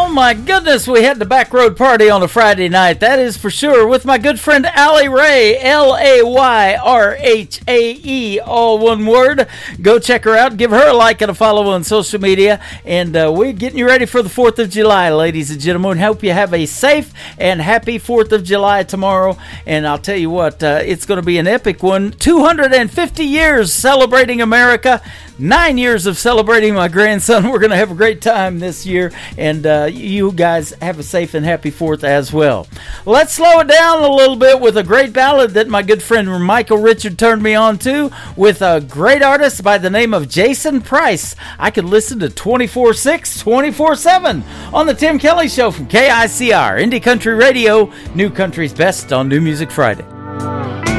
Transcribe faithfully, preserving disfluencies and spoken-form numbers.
my goodness, we had the back road party on a Friday night, that is for sure, with my good friend Allie Ray, L A Y R H A E, all one word. Go check her out, give her a like and a follow on social media, and uh, we're getting you ready for the fourth of July, ladies and gentlemen. Hope you have a safe and happy fourth of July tomorrow, and I'll tell you what, uh, it's going to be an epic one. two hundred fifty years celebrating America, nine years of celebrating my grandson. We're going to have a great time this year, and uh, you guys have a safe and happy fourth as well. Let's slow it down a little bit with a great ballad that my good friend Michael Richard turned me on to, with a great artist by the name of Jason Price. I could listen to twenty-four six, twenty-four seven on the Tim Kelly Show from K I C R, Indie Country Radio, New Country's Best on New Music Friday.